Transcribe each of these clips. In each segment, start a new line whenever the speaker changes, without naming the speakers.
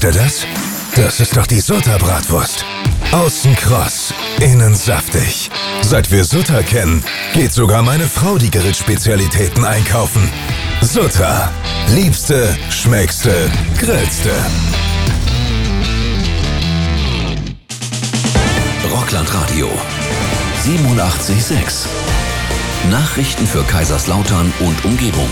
Schmeckst du das? Das ist doch die Sutta-Bratwurst. Außen kross, innen saftig. Seit wir Sutta kennen, geht sogar meine Frau die Grillspezialitäten einkaufen. Sutta. Liebste, schmeckste, grillste.
Rockland Radio 87,6. Nachrichten für Kaiserslautern und Umgebung.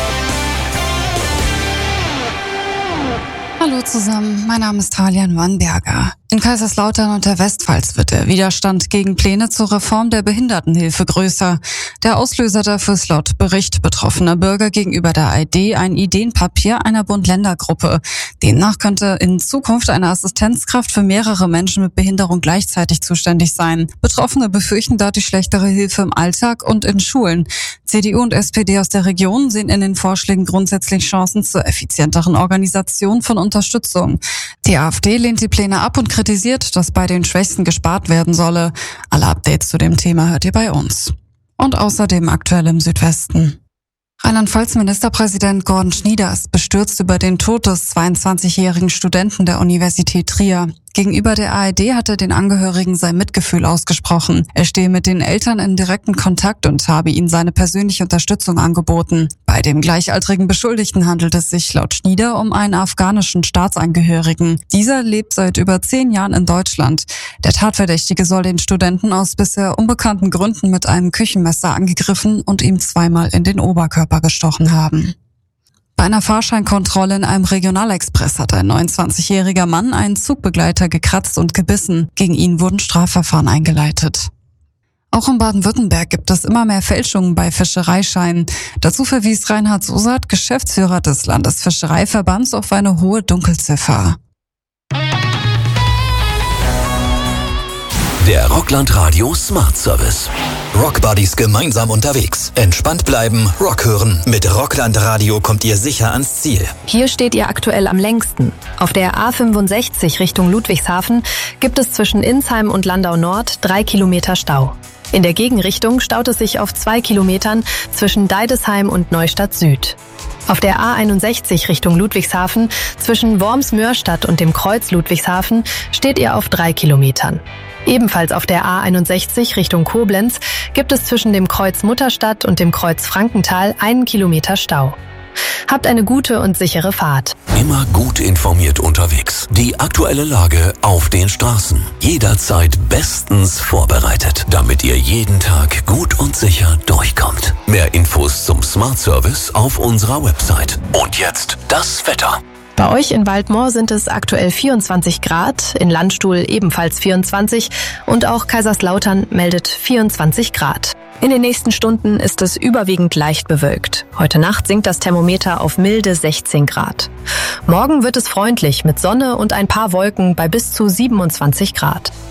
Hallo zusammen, mein Name ist Talian Wannberger. In Kaiserslautern und der Westpfalz wird der Widerstand gegen Pläne zur Reform der Behindertenhilfe größer. Der Auslöser dafür ist laut Bericht betroffener Bürger gegenüber der ARD ein Ideenpapier einer Bund-Länder-Gruppe. Demnach könnte in Zukunft eine Assistenzkraft für mehrere Menschen mit Behinderung gleichzeitig zuständig sein. Betroffene befürchten dadurch schlechtere Hilfe im Alltag und in Schulen. CDU und SPD aus der Region sehen in den Vorschlägen grundsätzlich Chancen zur effizienteren Organisation von Unterstützung. Die AfD lehnt die Pläne ab und kritisiert, dass bei den Schwächsten gespart werden solle. Alle Updates zu dem Thema hört ihr bei uns. Und außerdem aktuell im Südwesten. Rheinland-Pfalz-Ministerpräsident Gordon Schnieder ist bestürzt über den Tod des 22-jährigen Studenten der Universität Trier. Gegenüber der ARD hat er den Angehörigen sein Mitgefühl ausgesprochen. Er stehe mit den Eltern in direkten Kontakt und habe ihnen seine persönliche Unterstützung angeboten. Bei dem gleichaltrigen Beschuldigten handelt es sich laut Schnieder um einen afghanischen Staatsangehörigen. Dieser lebt seit über 10 Jahren in Deutschland. Der Tatverdächtige soll den Studenten aus bisher unbekannten Gründen mit einem Küchenmesser angegriffen und ihm zweimal in den Oberkörper gestochen haben. Bei einer Fahrscheinkontrolle in einem Regionalexpress hat ein 29-jähriger Mann einen Zugbegleiter gekratzt und gebissen. Gegen ihn wurden Strafverfahren eingeleitet. Auch in Baden-Württemberg gibt es immer mehr Fälschungen bei Fischereischeinen. Dazu verwies Reinhard Sosat, Geschäftsführer des Landesfischereiverbands, auf eine hohe Dunkelziffer.
Der Rockland Radio Smart Service.
Rockbuddies gemeinsam unterwegs. Entspannt bleiben, Rock hören. Mit Rockland Radio kommt ihr sicher ans Ziel.
Hier steht ihr aktuell am längsten. Auf der A65 Richtung Ludwigshafen gibt es zwischen Insheim und Landau Nord 3 Kilometer Stau. In der Gegenrichtung staut es sich auf 2 Kilometern zwischen Deidesheim und Neustadt Süd. Auf der A61 Richtung Ludwigshafen zwischen Worms-Mörstadt und dem Kreuz Ludwigshafen steht ihr auf 3 Kilometern. Ebenfalls auf der A61 Richtung Koblenz gibt es zwischen dem Kreuz Mutterstadt und dem Kreuz Frankenthal 1 Kilometer Stau. Habt eine gute und sichere Fahrt.
Immer gut informiert unterwegs. Die aktuelle Lage auf den Straßen. Jederzeit bestens vorbereitet, damit ihr jeden Tag gut und sicher durchkommt. Mehr Infos zum Smart Service auf unserer Website. Und jetzt das Wetter.
Bei euch in Waldmoor sind es aktuell 24 Grad, in Landstuhl ebenfalls 24 und auch Kaiserslautern meldet 24 Grad. In den nächsten Stunden ist es überwiegend leicht bewölkt. Heute Nacht sinkt das Thermometer auf milde 16 Grad. Morgen wird es freundlich mit Sonne und ein paar Wolken bei bis zu 27 Grad.